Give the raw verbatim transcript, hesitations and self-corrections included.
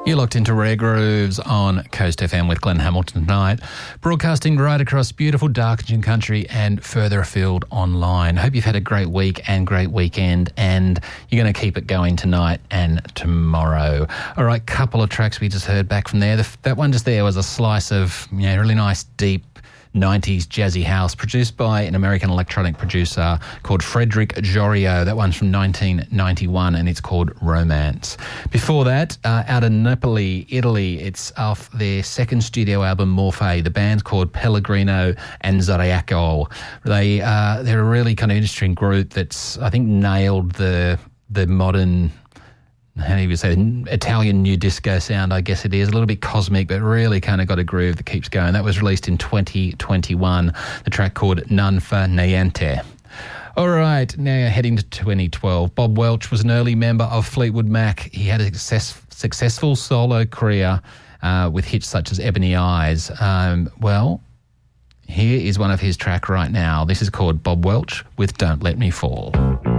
You're locked into Rare Grooves on Coast F M with Glenn Hamilton tonight, broadcasting right across beautiful Darkinjung country and further afield online. Hope you've had a great week and great weekend, and you're going to keep it going tonight and tomorrow. All right, couple of tracks we just heard back from there. The, that one just there was a slice of, you know, really nice, deep nineties jazzy house produced by an American electronic producer called Frederick Jorio. That one's from nineteen ninety-one and it's called Romance. Before that, uh, out of Napoli, Italy, it's off their second studio album, Morphe. The band's called Pellegrino and Zodiaco. They, uh, they're a really kind of interesting group that's, I think, nailed the the modern, how do you say, Italian new disco sound, I guess it is. A little bit cosmic, but really kind of got a groove that keeps going. That was released in twenty twenty-one, the track called Non Fa Niente. All right, now heading to twenty twelve. Bob Welch was an early member of Fleetwood Mac. He had a success, successful solo career uh, with hits such as Ebony Eyes. Um, well, here is one of his tracks right now. This is called Bob Welch with Don't Let Me Fall.